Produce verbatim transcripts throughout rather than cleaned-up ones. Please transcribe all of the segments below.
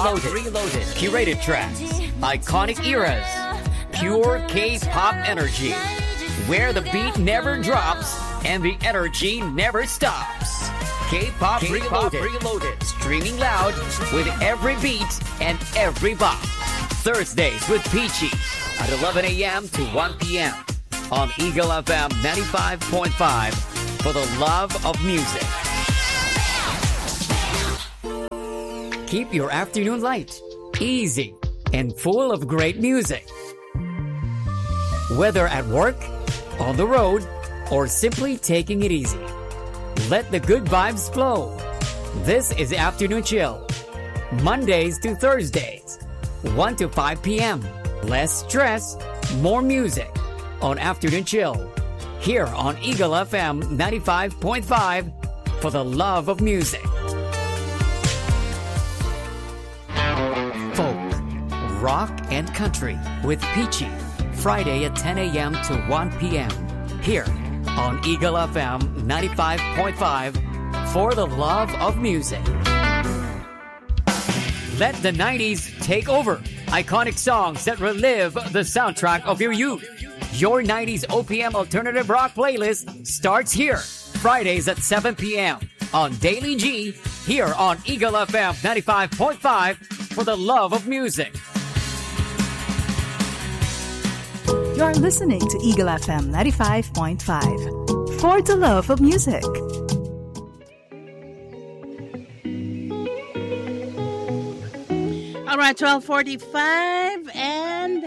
Reloaded. Reloaded. Curated tracks. Iconic eras. Pure K-pop energy. Where the beat never drops and the energy never stops. K-pop, K-pop Reloaded. Reloaded. Streaming loud with every beat and every bop. Thursdays with Peachy at eleven a.m. to one p.m. on Eagle F M ninety-five point five for the love of music. Keep your afternoon light, easy, and full of great music. Whether at work, on the road, or simply taking it easy. Let the good vibes flow. This is Afternoon Chill. Mondays to Thursdays, one to five p.m. Less stress, more music on Afternoon Chill. Here on Eagle F M ninety-five point five for the love of music. Folk, rock, and country with Peachy. Friday at ten a.m. to one p.m. Here on Eagle F M ninety-five point five for the love of music. Let the nineties take over. Iconic songs that relive the soundtrack of your youth. Your nineties O P M alternative rock playlist starts here. Fridays at seven p.m. on Daily G. Here on Eagle F M ninety-five point five for the love of music. You're listening to Eagle F M ninety-five point five for the love of music. All right, twelve forty-five, and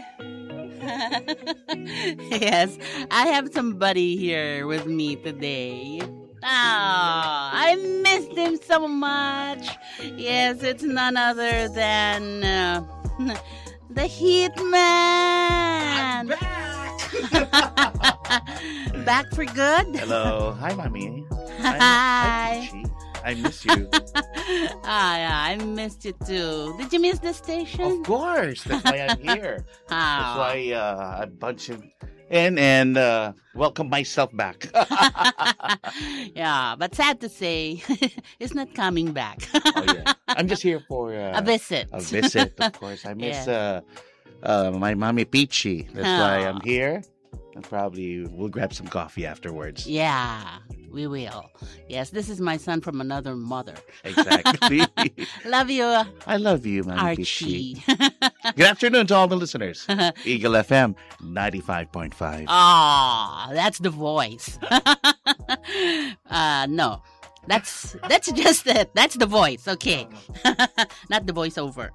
yes, I have somebody here with me today. Oh, I missed him so much. Yes, it's none other than uh, the Heat Man. I'm back. Back for good? Hello. Hi, Mommy. Hi. Hi. Hi, I miss you. Ah, yeah, I missed you too. Did you miss the station? Of course. That's why I'm here. That's Ah. why uh, I bunched in and uh, welcome myself back. Yeah, but sad to say, it's not coming back. Oh, yeah. I'm just here for uh, A visit. A visit, of course. I miss Yeah. uh, uh, my mommy Peachy. That's why Aw. I'm here. And probably we'll grab some coffee afterwards. Yeah, we will. Yes, this is my son from another mother. Exactly. Love you, I love you, mommy Peachy. Archie. Good afternoon to all the listeners. Eagle F M ninety-five point five. Ah, that's the voice. uh, no. That's that's just it. That's the voice. Okay. Not the voiceover.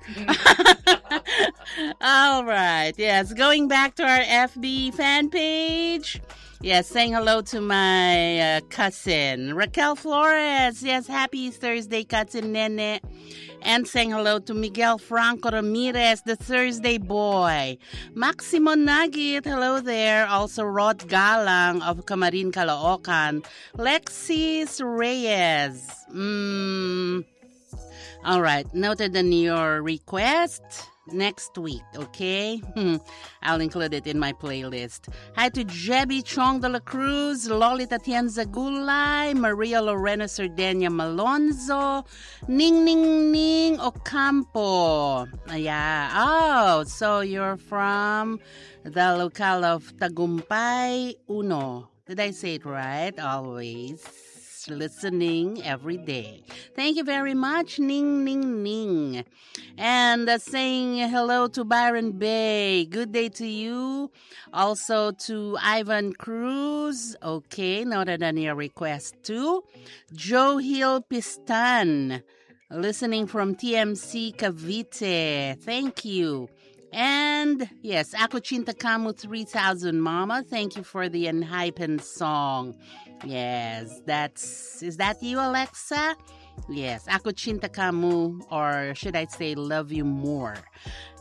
All right. Yes, going back to our F B fan page. Yes, saying hello to my uh, cousin, Raquel Flores. Yes, happy Thursday, cousin Nene. And saying hello to Miguel Franco Ramirez, the Thursday boy. Maximo Nagit, hello there. Also Rod Galang of Camarin, Caloocan. Lexis Reyes. Mm. All right, noted on your request. Next week, okay? I'll include it in my playlist. Hi to Jebby Chong de la Cruz, Lolita Tienza Gulay, Maria Lorena Sardenia Malonzo, Ning Ning Ning Ocampo. Yeah. Oh, so you're from the locale of Tagumpay Uno. Did I say it right? Always listening every day. Thank you very much, Ning Ning Ning. And uh, saying hello to Byron Bay. Good day to you. Also to Ivan Cruz. Okay, noted on your request too. Joe Hill Pistan. Listening from T M C Cavite. Thank you. And yes, Ako Chinta Kamu three thousand Mama. Thank you for the Enhypen song. Yes, that's, is that you, Alexa? Yes, Ako Chinta Kamu, or should I say Love You More.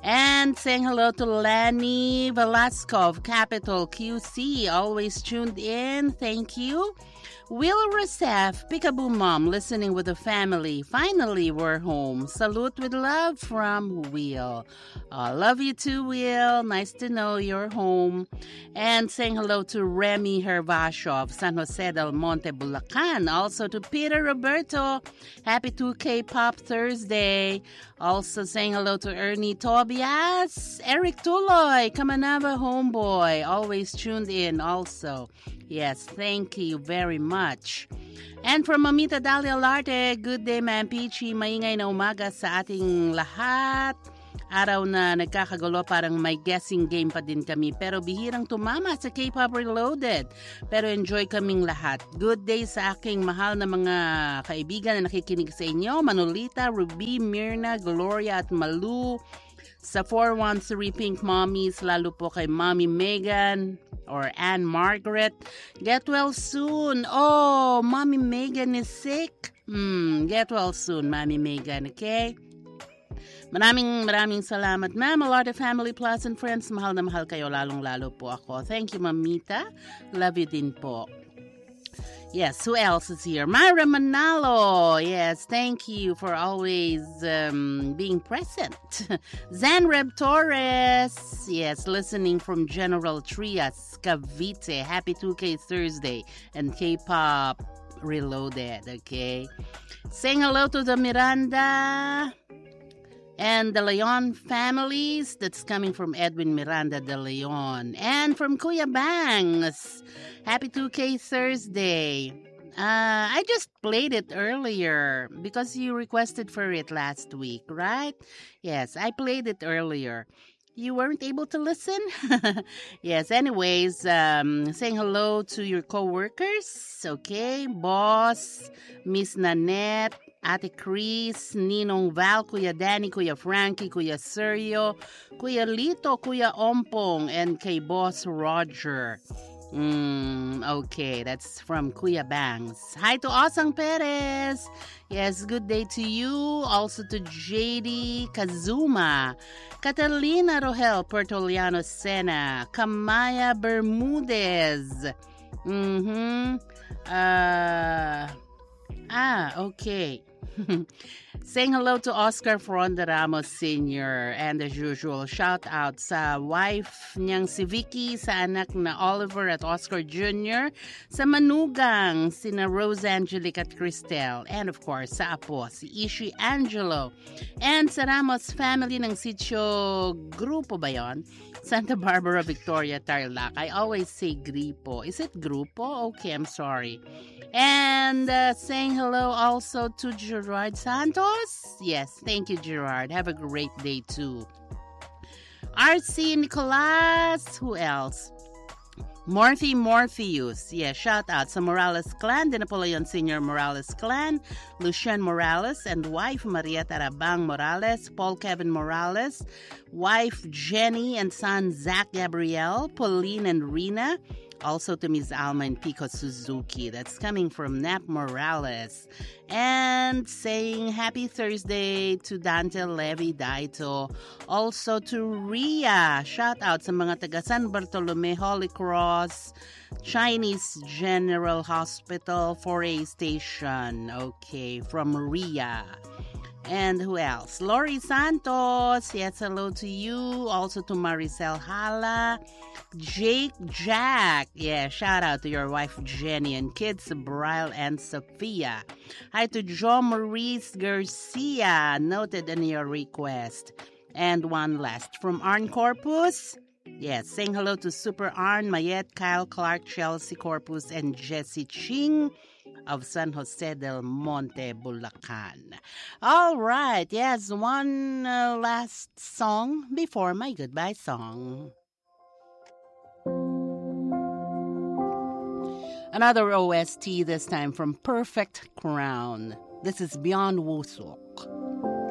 And saying hello to Lanny Velasco of Capital Q C, always tuned in. Thank you. Will Resef, Peekaboo Mom, listening with the family. Finally, we're home. Salute with love from Will. Uh, love you too, Will. Nice to know you're home. And saying hello to Remy Hervasio of San Jose del Monte, Bulacan. Also to Peter Roberto. Happy two K Pop Thursday. Also saying hello to Ernie Tobias. Eric Tuloy, Kamanava homeboy. Always tuned in also. Yes, thank you very much. And from Mamita Dalia Larte, good day, Ma'am Peachy. Maingay na umaga sa ating lahat. Araw na nagkakagulo, parang may guessing game pa din kami. Pero bihirang tumama sa K-Pop Reloaded. Pero enjoy kaming lahat. Good day sa aking mahal na mga kaibigan na nakikinig sa inyo. Manolita, Ruby, Mirna, Gloria at Malu. Sa four one three Pink Mommies, lalo po kay Mommy Megan or Ann Margaret. Get well soon. Oh, Mommy Megan is sick. Hmm, get well soon, Mommy Megan, okay? Maraming maraming salamat, ma'am. A lot of family plus and friends. Mahal na mahal kayo, lalong-lalo po ako. Thank you, Mamita. Love you din po. Yes, who else is here? Myra Manalo. Yes, thank you for always um, being present. Zanreb Torres. Yes, listening from General Trias, Cavite. Happy two K Thursday and K-Pop Reloaded, okay? Saying hello to the Miranda and the Leon families. That's coming from Edwin Miranda de Leon. And from Kuya Bangs. Happy two K Thursday. Uh, I just played it earlier because you requested for it last week, right? Yes, I played it earlier. You weren't able to listen? Yes, anyways, um, saying hello to your co-workers, okay? Boss, Miss Nanette, Ate Chris, Ninong Val, Kuya Danny, Kuya Frankie, Kuya Sergio, Kuya Lito, Kuya Ompong, and kay Boss Roger. Mm, okay, that's from Kuya Bangs. Hi to Osang Perez. Yes, good day to you. Also to J D Kazuma, Catalina Rogel, Portoliano Sena, Kamaya Bermudez. Mm-hmm. Uh, ah, okay. Saying hello to Oscar Fronda Ramos Senior And as usual, shout out sa wife niyang si Vicky, sa anak na Oliver at Oscar Junior, sa manugang sina Rose Angelique at Cristel, and of course sa apo si Ishi Angelo, and sa Ramos family ng sitio Grupo ba yun? Santa Barbara, Victoria, Tarlac. I always say Gripo. Is it Grupo? Okay, I'm sorry. And uh, saying hello also to Gerard Santos. Yes, thank you, Gerard. Have a great day too. R C Nicolas. Who else? Morphe Morpheus. Yeah, shout out sa Morales clan, the Napoleon Senior Morales clan, Lucien Morales and wife Maria Tarabang Morales, Paul Kevin Morales, wife Jenny and son Zach Gabriel, Pauline and Rina. Also to Miss Alma and Pico Suzuki. That's coming from Nap Morales. And saying happy Thursday to Dante Levi Daito. Also to Ria. Shout out sa mga taga San Bartolome, Holy Cross, Chinese General Hospital, four A Station. Okay, from Ria. And who else? Lori Santos. Yes, hello to you. Also to Maricel Hala. Jake Jack. Yeah, shout out to your wife Jenny and kids Brian and Sophia. Hi to Jo Maurice Garcia. Noted in your request. And one last from Arn Corpus. Yes, saying hello to Super Arn, Mayet, Kyle Clark, Chelsea Corpus, and Jessie Ching of San Jose del Monte, Bulacan. All right, yes, one uh, last song before my goodbye song. Another O S T, this time from Perfect Crown. This is Beyond Wusu.